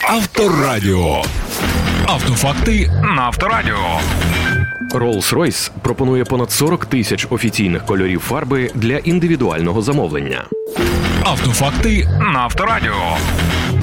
Авторадіо. Автофакти на Авторадіо. Rolls-Royce пропонує понад 40 тисяч офіційних кольорів фарби для індивідуального замовлення. Автофакти на Авторадіо.